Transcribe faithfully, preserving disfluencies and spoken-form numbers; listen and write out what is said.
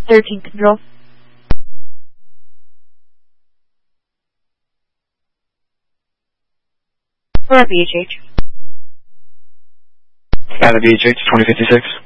thirteen Control. We're at B H H. At the B H H, twenty fifty-six.